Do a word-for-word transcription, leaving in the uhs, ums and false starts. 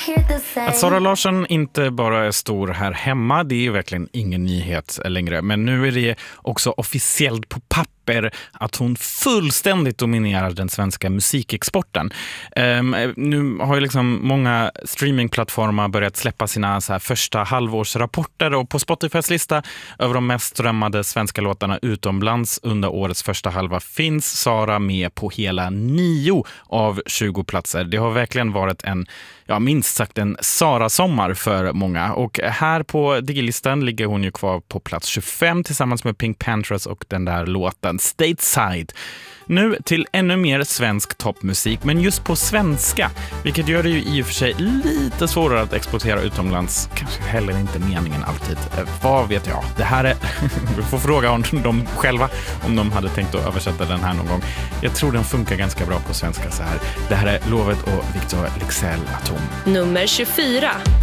Att Sara Larsson inte bara är stor här hemma, det är ju verkligen ingen nyhet längre. Men nu är det också officiellt på papper att hon fullständigt dominerar den svenska musikexporten. Um, nu har ju liksom många streamingplattformar börjat släppa sina så här första halvårsrapporter, och på Spotifys lista över de mest strömmade svenska låtarna utomlands under årets första halva finns Sara med på hela nio av tjugo platser. Det har verkligen varit en, ja, minst sagt en Sara-sommar för många, och här på Digilistan ligger hon ju kvar på plats tjugofem tillsammans med Pink Panthers och den där låten Stateside. Nu till ännu mer svensk toppmusik, men just på svenska, vilket gör det ju i och för sig lite svårare att exportera utomlands. Kanske heller inte meningen alltid. Vad vet jag? Det här är... Vi får fråga om de själva om de hade tänkt att översätta den här någon gång. Jag tror den funkar ganska bra på svenska så här. Det här är Lovet och Victor Leksell Atom. Nummer tjugofyra.